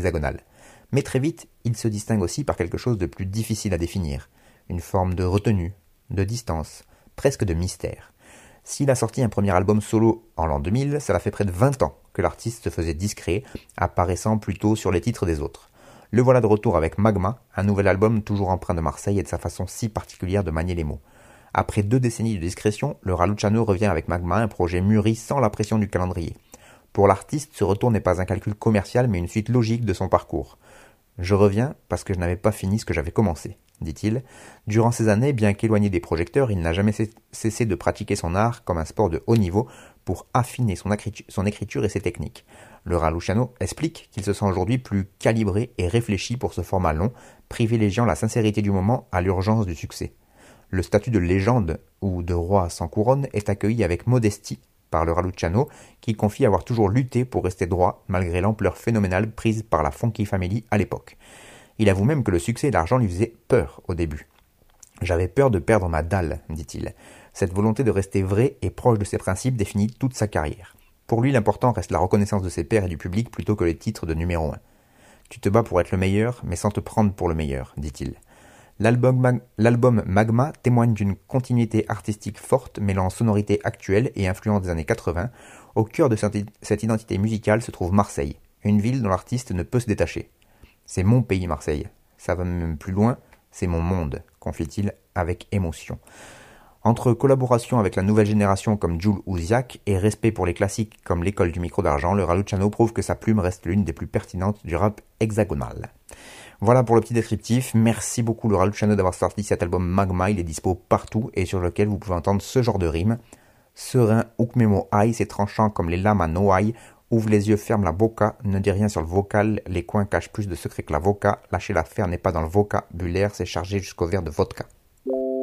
hexagonal. Mais très vite, il se distingue aussi par quelque chose de plus difficile à définir, une forme de retenue, de distance, presque de mystère. S'il a sorti un premier album solo en l'an 2000, cela fait près de 20 ans que l'artiste se faisait discret, apparaissant plutôt sur les titres des autres. Le voilà de retour avec Magma, un nouvel album toujours empreint de Marseille et de sa façon si particulière de manier les mots. Après 2 décennies de discrétion, le Raluciano revient avec Magma, un projet mûri sans la pression du calendrier. Pour l'artiste, ce retour n'est pas un calcul commercial mais une suite logique de son parcours. Je reviens parce que je n'avais pas fini ce que j'avais commencé, dit-il. Durant ces années, bien qu'éloigné des projecteurs, il n'a jamais cessé de pratiquer son art comme un sport de haut niveau pour affiner son écriture et ses techniques. Le Raluciano explique qu'il se sent aujourd'hui plus calibré et réfléchi pour ce format long, privilégiant la sincérité du moment à l'urgence du succès. Le statut de légende ou de roi sans couronne est accueilli avec modestie par le Raluciano, qui confie avoir toujours lutté pour rester droit malgré l'ampleur phénoménale prise par la Funky Family à l'époque. Il avoue même que le succès et l'argent lui faisaient peur au début. « J'avais peur de perdre ma dalle », dit-il. Cette volonté de rester vrai et proche de ses principes définit toute sa carrière. Pour lui, l'important reste la reconnaissance de ses pairs et du public plutôt que les titres de numéro 1. « Tu te bats pour être le meilleur, mais sans te prendre pour le meilleur », dit-il. L'album Magma témoigne d'une continuité artistique forte mêlant sonorité actuelle et influence des années 80. Au cœur de cette identité musicale se trouve Marseille, une ville dont l'artiste ne peut se détacher. « C'est mon pays Marseille, ça va même plus loin, c'est mon monde », confie-t-il avec émotion. Entre collaboration avec la nouvelle génération comme Jul ou Ziak et respect pour les classiques comme l'école du micro d'argent, le Raluciano prouve que sa plume reste l'une des plus pertinentes du rap hexagonal. Voilà pour le petit descriptif. Merci beaucoup le Raluciano d'avoir sorti cet album Magma, il est dispo partout et sur lequel vous pouvez entendre ce genre de rimes. Serein, ukmemo aïe, c'est tranchant comme les lames à Noailles. Ouvre les yeux, ferme la boca, ne dis rien sur le vocal, les coins cachent plus de secrets que la voca, lâcher l'affaire n'est pas dans le vocabulaire, c'est chargé jusqu'au verre de vodka.